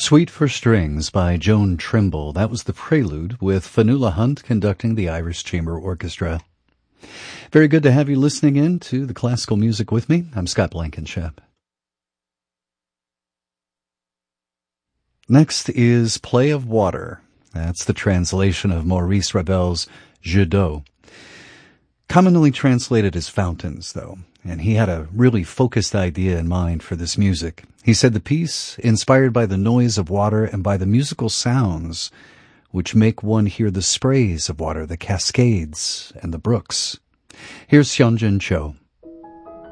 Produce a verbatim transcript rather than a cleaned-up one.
Suite for Strings by Joan Trimble. That was the prelude with Fionnuala Hunt conducting the Irish Chamber Orchestra. Very good to have you listening in to the classical music with me. I'm Scott Blankenship. Next is Play of Water. That's the translation of Maurice Ravel's Jeux d'eau. Commonly translated as Fountains, though, and he had a really focused idea in mind for this music. He said the piece, inspired by the noise of water and by the musical sounds which make one hear the sprays of water, the cascades, and the brooks. Here's Hyunjin Cho.